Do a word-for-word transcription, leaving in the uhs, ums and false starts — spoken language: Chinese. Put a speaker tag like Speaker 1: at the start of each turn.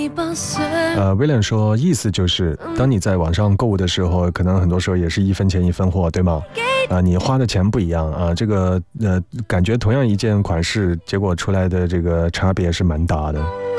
Speaker 1: 呃，威廉说，意思就是，当你在网上购物的时候，可能很多时候也是一分钱一分货，对吗？啊、呃，你花的钱不一样啊，这个呃，感觉同样一件款式，结果出来的这个差别是蛮大的。